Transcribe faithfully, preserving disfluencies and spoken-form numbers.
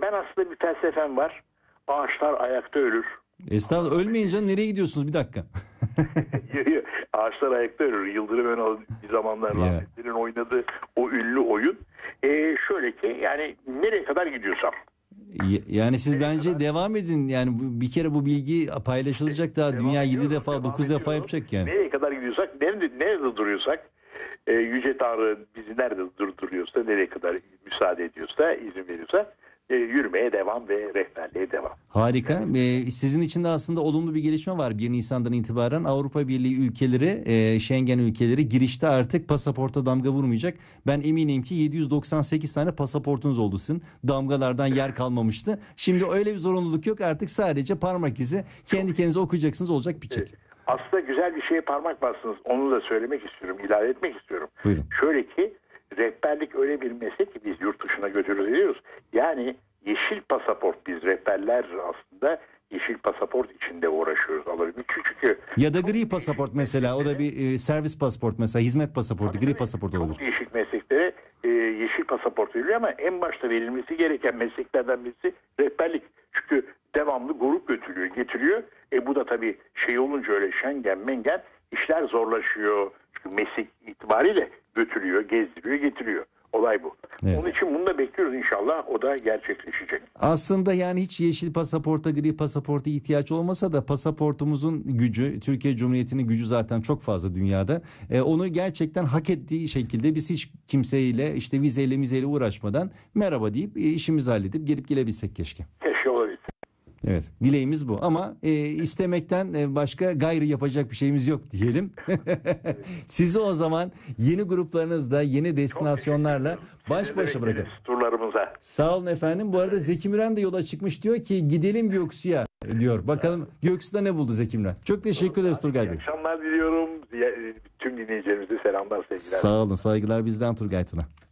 ben aslında bir felsefem var. Ağaçlar ayakta ölür. Estağfurullah, ölmeyin canım, nereye gidiyorsunuz, bir dakika. Ağaçlar ayakta ölür. Yıldırım Önal bir zamanlar rahmetlilerin oynadığı o ünlü oyun. Ee, şöyle ki yani nereye kadar gidiyorsam. Yani siz nereye bence kadar? devam edin. Yani bu, bir kere bu bilgi paylaşılacak, daha Devam dünya yedi ediyoruz, defa dokuz defa yapacak yani. Nereye kadar gidiyorsak, nerede, nerede duruyorsak, e, Yüce Tanrı bizi nerede durduruyorsa, nereye kadar müsaade ediyorsa, izin veriyorsa e, yürümeye devam ve rehberliğe devam. Harika. Ee, sizin için de aslında olumlu bir gelişme var. bir Nisan'dan itibaren Avrupa Birliği ülkeleri, e, Schengen ülkeleri girişte artık pasaporta damga vurmayacak. Ben eminim ki yedi yüz doksan sekiz tane pasaportunuz oldu sizin. Damgalardan yer kalmamıştı. Şimdi öyle bir zorunluluk yok. Artık sadece parmak izi kendi kendinize okuyacaksınız, olacak, bitecek. Evet. Aslında güzel bir şeye parmak bastınız. Onu da söylemek istiyorum, ilave etmek istiyorum. Buyurun. Şöyle ki rehberlik öyle bir meslek ki biz yurt dışına götürüyoruz ediyoruz. Yani yeşil pasaport, biz rehberler aslında yeşil pasaport içinde uğraşıyoruz alabilmek. Çünkü Ya da gri pasaport mesela, o da bir e, servis pasaport mesela, hizmet pasaportu, gri pasaport olabilir. Çok değişik mesleklere e, yeşil pasaport veriliyor ama en başta verilmesi gereken mesleklerden birisi rehberlik. Çünkü devamlı grup götürüyor, getiriyor. E bu da tabii şey olunca öyle Schengen, mengen işler zorlaşıyor. Çünkü meslek itibariyle götürüyor, gezdiriyor, getiriyor. Olay bu. Evet. Onun için bunu da bekliyoruz inşallah. O da gerçekleşecek. Aslında yani hiç yeşil pasaporta, gri pasaporta ihtiyaç olmasa da pasaportumuzun gücü, Türkiye Cumhuriyeti'nin gücü zaten çok fazla dünyada. E, onu gerçekten hak ettiği şekilde biz hiç kimseyle işte vizeyle mizeyle uğraşmadan merhaba deyip e, işimizi halledip gelip gelebilsek keşke. Keşke olabilse. Evet, dileğimiz bu ama e, istemekten e, başka gayrı yapacak bir şeyimiz yok diyelim. Sizi o zaman yeni gruplarınızda, yeni destinasyonlarla baş başa bırakalım. Turlarımıza. Sağ olun efendim. Bu arada Zeki Müren de yola çıkmış, diyor ki gidelim Göksu'ya diyor. Bakalım Göksu'da ne buldu Zeki Müren. Çok teşekkür ederiz Turgay Bey. İyi akşamlar diliyorum. Tüm dinleyicilerimize selamlar, sevgiler. Sağ olun, saygılar bizden Turgay Tuna.